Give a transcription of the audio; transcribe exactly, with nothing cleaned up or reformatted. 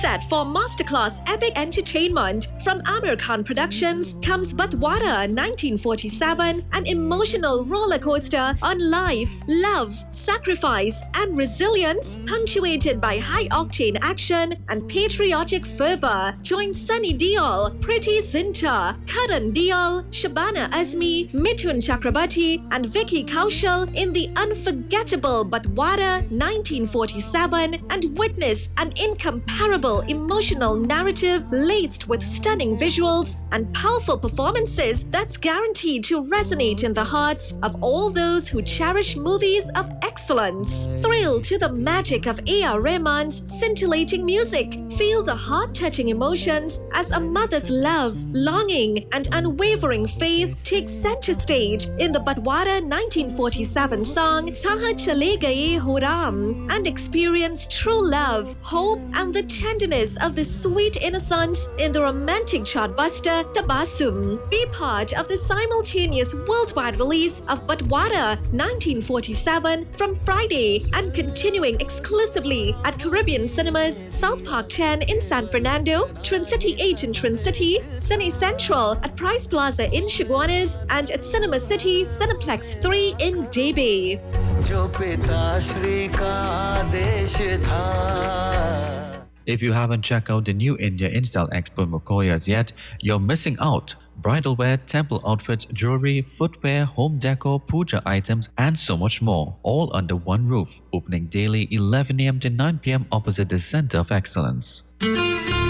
Set for masterclass epic entertainment from Amir Khan Productions comes Batwara nineteen forty-seven, an emotional roller coaster on life, love, sacrifice, and resilience, punctuated by high-octane action and patriotic fervor. Join Sunny Deol, Preeti Zinta, Karan Deol, Shabana Azmi, Mithun Chakrabarti, and Vicky Kaushal in the unforgettable Batwara nineteen forty-seven and witness an incomparable emotional narrative laced with stunning visuals and powerful performances that's guaranteed to resonate in the hearts of all those who cherish movies of excellence. Thrill to the magic of A R Rahman's scintillating music. Feel the heart-touching emotions as a mother's love, longing, and unwavering faith take center stage in the Batwara nineteen forty-seven song Kahan Chale Gaye Ho Ram, and experience true love, hope, and the tenderness of the sweet innocence in the romantic chartbuster Tabassum. Be part of the simultaneous worldwide release of Batwara nineteen forty-seven from Friday and continuing exclusively at Caribbean Cinemas, South Park ten in San Fernando, Trincity eight in Trincity, Cine Central at Price Plaza in Chaguanas, and at Cinema City Cineplex three in Debe. If you haven't checked out the new India InStyle Expo Mokoyas yet, you're missing out. Bridal wear, temple outfits, jewelry, footwear, home decor, puja items, and so much more, all under one roof. Opening daily eleven a m to nine p m opposite the Center of Excellence.